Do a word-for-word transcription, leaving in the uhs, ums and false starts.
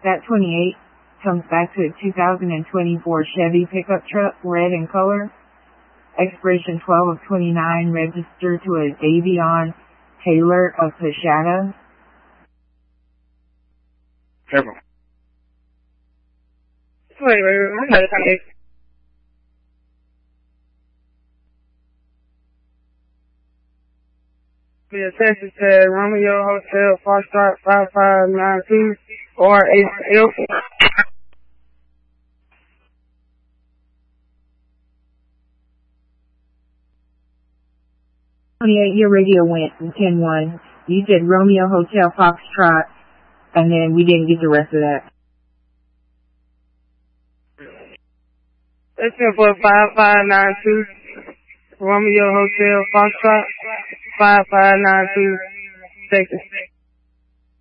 That twenty-eight comes back to a two thousand twenty-four Chevy pickup truck, red in color. Expiration twelve of twenty-nine, registered to a Davion Taylor of Coshada. Careful. Wait, wait, wait, I'm not talking. The Texas said Romeo Hotel Foxtrot five five nine two or H L. twenty-eight, your radio went in ten one. You said Romeo Hotel Foxtrot, and then we didn't get the rest of that. That's it for five five nine two. Romeo Hotel Foxtrot five five nine two, Texas.